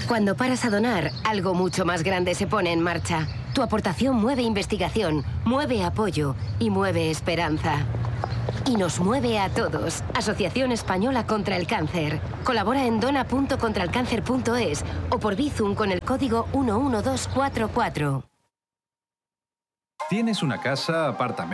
Cuando paras a donar, algo mucho más grande se pone en marcha. Tu aportación mueve investigación, mueve apoyo y mueve esperanza. Y nos mueve a todos. Asociación Española contra el Cáncer. Colabora en dona.contralcáncer.es o por Bizum con el código 11244. ¿Tienes una casa, apartamento?